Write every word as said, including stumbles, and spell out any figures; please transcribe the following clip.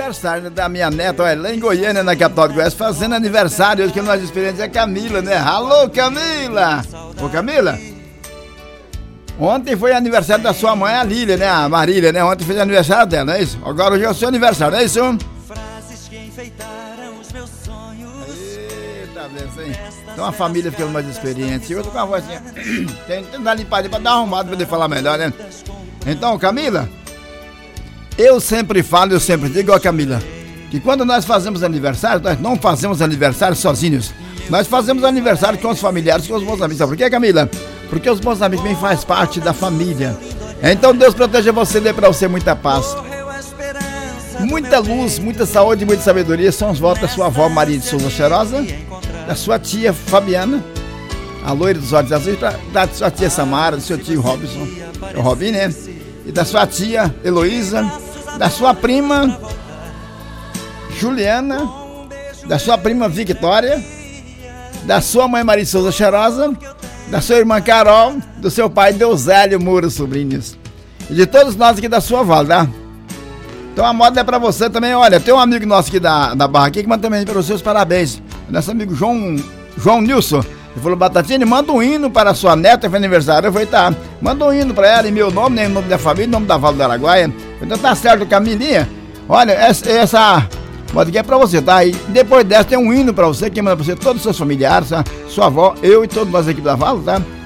Aniversário da minha neta, olha, lá em Goiânia, na capital de Goiás, fazendo aniversário hoje, que nós esperamos é Camila, né? Alô, Camila! Ô, Camila, ontem foi aniversário da sua mãe, a Lília, né? A Marília, né? Ontem fez aniversário dela, não é isso? Agora hoje é o seu aniversário, não é isso? Eita, vendo, hein? Então a família ficando mais experiente. Eu tô com a vozinha. Tem que dar limpadinha pra dar arrumado pra poder falar melhor, né? Então, Camila, eu sempre falo, eu sempre digo, ó, Camila, que quando nós fazemos aniversário, nós não fazemos aniversário sozinhos. Nós fazemos aniversário com os familiares, com os bons amigos. Sabe por quê, Camila? Porque os bons amigos também fazem parte da família. Então Deus proteja você, dê pra você muita paz, muita luz, muita saúde e muita sabedoria. São os votos da sua avó Maria de Souza Cheirosa, da sua tia Fabiana, a loira dos olhos azuis, da sua tia Samara, do seu tio Robson, o Robin, né? E da sua tia Heloísa, da sua prima Juliana, da sua prima Victória, da sua mãe Maria de Souza Cheirosa, da sua irmã Carol, do seu pai Deusélio Moura Sobrinhos, e de todos nós aqui da sua avó, tá? Então a moda é pra você também. Olha, tem um amigo nosso aqui da, da barra aqui que manda também para os seus parabéns. Nosso amigo João, João Nilson. Ele falou: Batatinha, manda um hino para a sua neta, foi aniversário. Eu falei: tá, manda um hino para ela em meu nome, né, em nome da família, em nome da Vale do Araguaia. Então tá certo, Camilinha. Olha, essa, essa moda aqui é pra você, tá? E depois dessa tem um hino pra você, que manda pra você todos os seus familiares, tá? Sua avó, eu e todos nós aqui da Vale, tá?